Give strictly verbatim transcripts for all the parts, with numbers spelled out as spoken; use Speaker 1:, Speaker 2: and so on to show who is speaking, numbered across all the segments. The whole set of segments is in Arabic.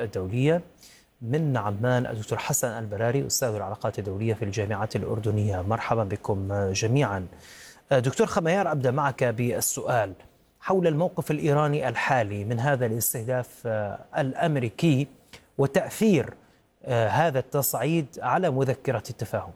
Speaker 1: الدولية من عمان الدكتور حسن البراري أستاذ العلاقات الدولية في الجامعة الأردنية. مرحبا بكم جميعا. دكتور خميار، أبدأ معك بالسؤال حول الموقف الإيراني الحالي من هذا الاستهداف الأمريكي وتأثير هذا التصعيد على مذكرة التفاهم.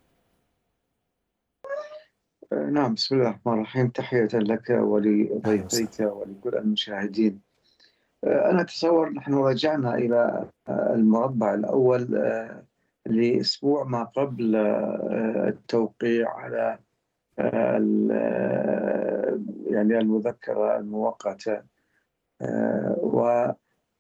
Speaker 2: نعم، بسم الله الرحمن الرحيم. تحية لك ولضيفيك ولكل المشاهدين. أنا أتصور نحن رجعنا إلى المربع الأول لأسبوع ما قبل التوقيع على يعني المذكرة المؤقتة، وما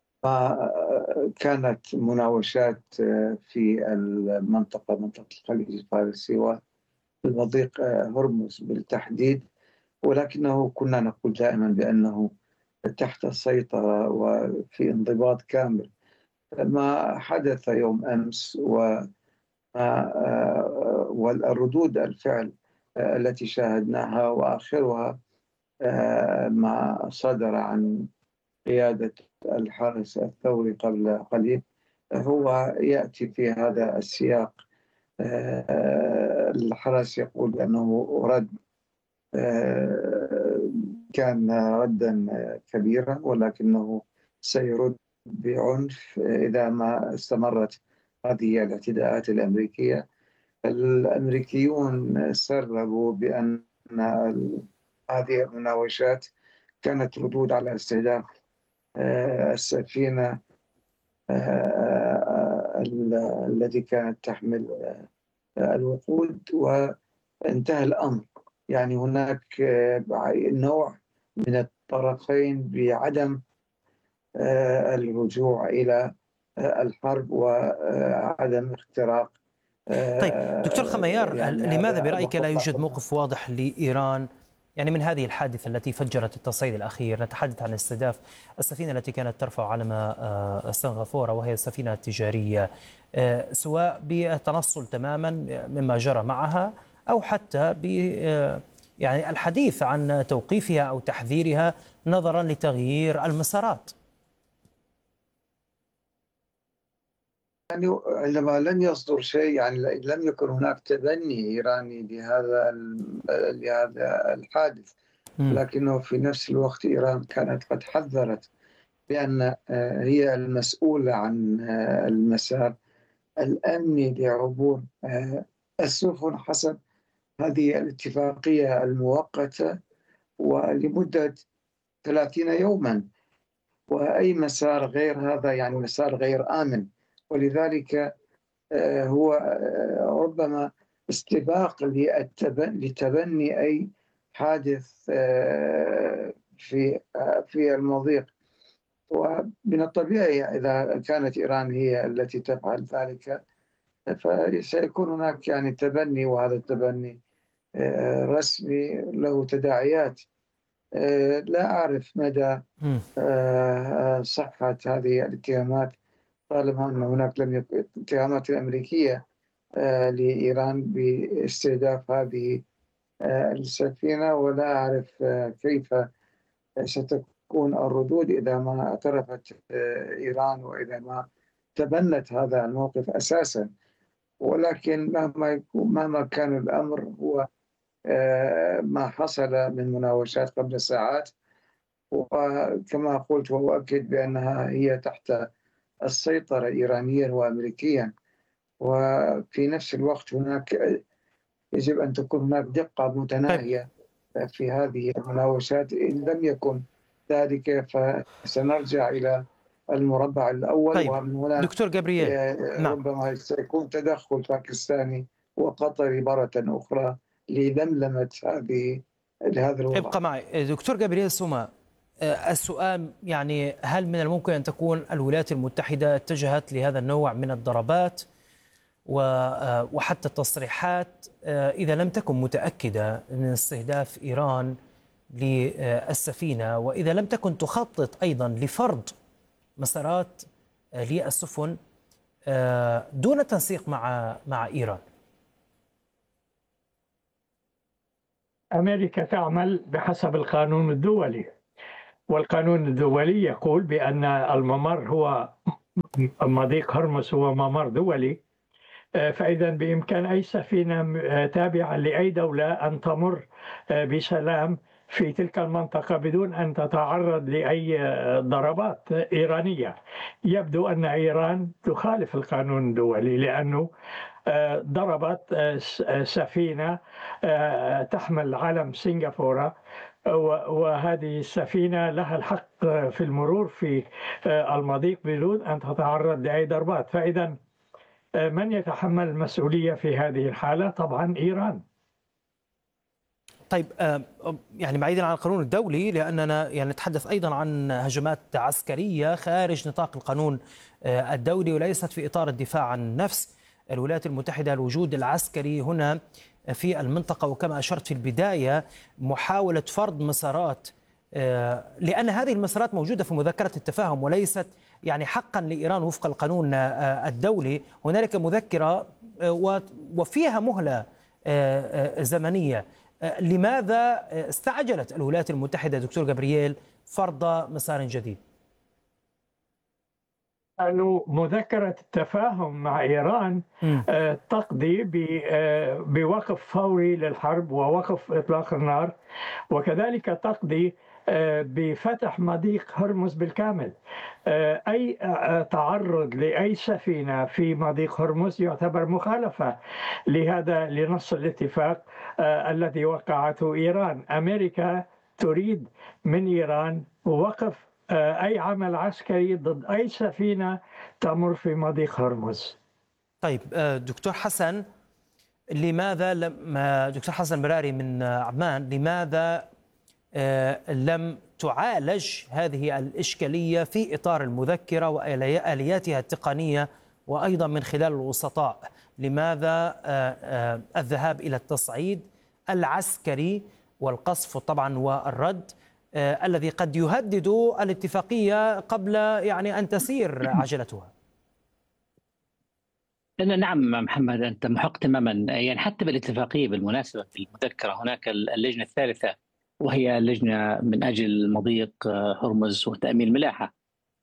Speaker 2: كانت مناوشات في المنطقة منطقة الخليج الفارسي والمضيق هرمز بالتحديد، ولكنه كنا نقول دائما بأنه تحت السيطرة وفي انضباط كامل. ما حدث يوم أمس والردود الفعل التي شاهدناها وآخرها ما صدر عن قيادة الحرس الثوري قبل قليل هو يأتي في هذا السياق. الحرس يقول بأنه رد كان ردا كبيرا، ولكنه سيرد بعنف إذا ما استمرت هذه الاعتداءات الأمريكية. الأمريكيون سربوا بأن هذه المناوشات كانت ردود على استهداف السفينة التي كانت تحمل الوقود، وانتهى الأمر. يعني هناك نوع من الطرفين بعدم الرجوع إلى الحرب وعدم اختراق.
Speaker 1: طيب دكتور خميار،
Speaker 2: يعني
Speaker 1: لماذا برأيك لا يوجد موقف واضح لإيران يعني من هذه الحادثة التي فجرت التصعيد الأخير؟ نتحدث عن استهداف السفينة التي كانت ترفع علم سنغافورة وهي سفينة تجارية، سواء بالتنصل تماما مما جرى معها أو حتى ب يعني الحديث عن توقيفها أو تحذيرها نظرا لتغيير المسارات.
Speaker 2: يعني عندما لم يصدر شيء، يعني لم يكن هناك تبني إيراني لهذا لهذا الحادث، لكنه في نفس الوقت إيران كانت قد حذرت بأن هي المسؤولة عن المسار الأمني لعبور السفن حسب هذه الاتفاقية المؤقتة ولمدة ثلاثين يوما، وأي مسار غير هذا يعني مسار غير آمن. ولذلك هو ربما استباق لتبني أي حادث في في المضيق. ومن الطبيعي إذا كانت إيران هي التي تفعل ذلك فسيكون هناك يعني تبني، وهذا التبني رسمي له تداعيات. لا أعرف مدى صحة هذه الاتهامات طالما أن هناك لم يكن اتهامات الأمريكية لإيران باستهداف هذه السفينة، ولا أعرف كيف ستكون الردود إذا ما اعترفت إيران وإذا ما تبنت هذا الموقف أساسا. ولكن مهما يكون مهما كان الأمر هو ما حصل من مناوشات قبل ساعات، وكما قلت وأؤكد بأنها هي تحت السيطرة إيرانيا وأمريكيا. وفي نفس الوقت هناك يجب أن تكون هناك دقة متناهية في هذه المناوشات. إن لم يكن ذلك فسنرجع إلى المربع الأول.
Speaker 1: طيب.
Speaker 2: ومن هنا
Speaker 1: دكتور جابرييل،
Speaker 2: ربما نعم. سيكون تدخل باكستاني وقطري مرة أخرى للملمة هذه هذا الوضع.
Speaker 1: ابقى معي دكتور جابرييل سوما. السؤال يعني هل من الممكن أن تكون الولايات المتحدة اتجهت لهذا النوع من الضربات وحتى التصريحات إذا لم تكن متأكدة من استهداف إيران للسفينة، وإذا لم تكن تخطط أيضا لفرض مسارات للسفن دون تنسيق مع مع إيران؟
Speaker 3: أمريكا تعمل بحسب القانون الدولي، والقانون الدولي يقول بأن الممر هو مضيق هرمز هو ممر دولي، فإذا بإمكان أي سفينة تابعة لأي دولة أن تمر بسلام في تلك المنطقة بدون أن تتعرض لأي ضربات إيرانية. يبدو أن إيران تخالف القانون الدولي، لأنه ضربت سفينة تحمل علم سنغافورة، وهذه السفينة لها الحق في المرور في المضيق بدون أن تتعرض لأي ضربات. فإذا من يتحمل المسؤولية في هذه الحالة؟ طبعا إيران.
Speaker 1: طيب يعني بعيدا عن القانون الدولي، لأننا يعني نتحدث أيضا عن هجمات عسكرية خارج نطاق القانون الدولي وليست في إطار الدفاع عن النفس. الولايات المتحدة الوجود العسكري هنا في المنطقة، وكما أشرت في البداية محاولة فرض مسارات، لأن هذه المسارات موجودة في مذكرة التفاهم وليست يعني حقا لإيران وفق القانون الدولي. هنالك مذكرة وفيها مهلة زمنية. لماذا استعجلت الولايات المتحدة دكتور جابرييل فرض مسار جديد؟
Speaker 3: أنه مذكرة التفاهم مع إيران تقضي بوقف فوري للحرب ووقف إطلاق النار، وكذلك تقضي بفتح مضيق هرمز بالكامل. أي تعرض لأي سفينة في مضيق هرمز يعتبر مخالفة لهذا لنص الاتفاق الذي وقعته إيران. أمريكا تريد من إيران وقف أي عمل عسكري ضد أي سفينة تمر في مضيق هرمز.
Speaker 1: طيب دكتور حسن، لماذا لم دكتور حسن براري من عمان، لماذا لم تعالج هذه الإشكالية في إطار المذكرة وآلياتها التقنية وأيضا من خلال الوسطاء؟ لماذا الذهاب إلى التصعيد العسكري والقصف طبعا والرد الذي قد يهدد الاتفاقية قبل يعني أن تسير عجلتها؟
Speaker 4: نعم محمد، أنت محق تماما. يعني حتى بالاتفاقية بالمناسبة في المذكرة هناك اللجنة الثالثة، وهي لجنة من أجل مضيق هرمز وتأمين الملاحة،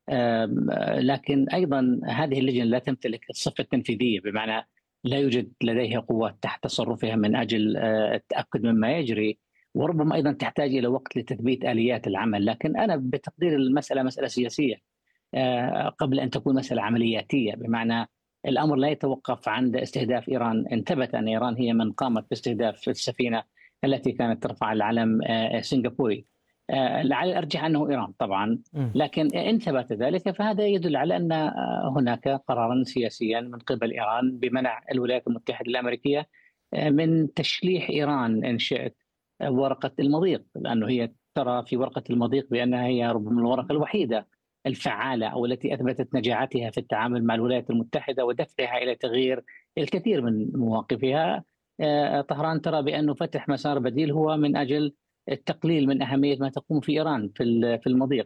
Speaker 4: لكن أيضا هذه اللجنة لا تمتلك الصفة التنفيذية، بمعنى لا يوجد لديها قوات تحت تصرفها من أجل التأكد مما يجري، وربما أيضا تحتاج إلى وقت لتثبيت آليات العمل. لكن أنا بتقدير المسألة مسألة سياسية قبل أن تكون مسألة عملياتية، بمعنى الأمر لا يتوقف عند استهداف إيران. إن ثبت أن إيران هي من قامت باستهداف السفينة التي كانت ترفع العلم سنغافوري، لعل الأرجح أنه إيران طبعا، لكن إن ثبت ذلك فهذا يدل على أن هناك قرارا سياسيا من قبل إيران بمنع الولايات المتحدة الأمريكية من تشليح إيران إن شئت ورقة المضيق، لأنه هي ترى في ورقة المضيق بأنها هي ربما الورقة الوحيدة الفعالة أو التي أثبتت نجاعتها في التعامل مع الولايات المتحدة ودفعها إلى تغيير الكثير من مواقفها. طهران ترى بأنه فتح مسار بديل هو من أجل التقليل من أهمية ما تقوم في إيران في المضيق.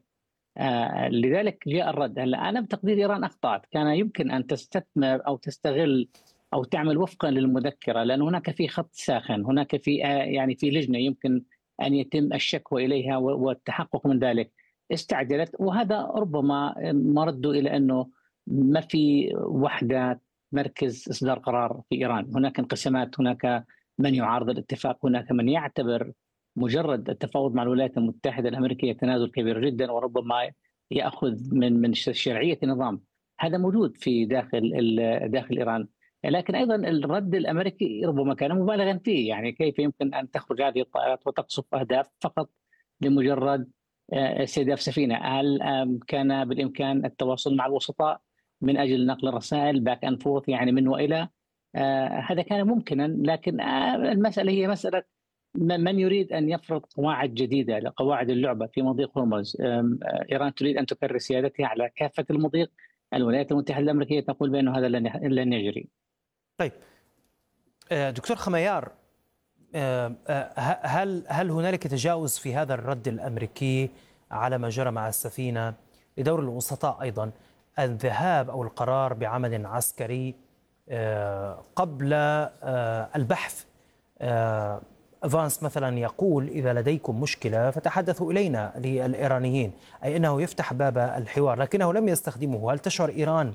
Speaker 4: لذلك جاء الرد. هلا أنا بتقدير إيران أخطأت، كان يمكن أن تستثمر أو تستغل أو تعمل وفقا للمذكرة، لأن هناك في خط ساخن، هناك في يعني في لجنة يمكن أن يتم الشكوى إليها والتحقق من ذلك. استعجلت، وهذا ربما مرده إلى أنه ما في وحدة مركز إصدار قرار في إيران. هناك انقسامات، هناك من يعارض الاتفاق، هناك من يعتبر مجرد التفاوض مع الولايات المتحدة الأمريكية تنازل كبير جدا وربما يأخذ من من شرعية النظام. هذا موجود في داخل داخل إيران، لكن أيضا الرد الأمريكي ربما كان مبالغا فيه. يعني كيف يمكن أن تخرج هذه الطائرات وتقصف أهداف فقط لمجرد استهداف سفينة؟ هل كان بالإمكان التواصل مع الوسطاء من أجل نقل الرسائل باك أند فورث يعني من وإلى؟ هذا كان ممكنا، لكن المسألة هي مسألة من يريد أن يفرض قواعد جديدة لقواعد اللعبة في مضيق هرمز. إيران تريد أن تكرر سيادتها على كافة المضيق. الولايات المتحدة الأمريكية تقول بأنه هذا لن يجري.
Speaker 1: طيب دكتور خميار، هل هل هنالك تجاوز في هذا الرد الأمريكي على ما جرى مع السفينة لدور الوسطاء أيضا الذهاب أو القرار بعمل عسكري قبل البحث فانس مثلا يقول إذا لديكم مشكلة فتحدثوا إلينا للإيرانيين، أي أنه يفتح باب الحوار، لكنه لم يستخدمه. هل تشعر إيران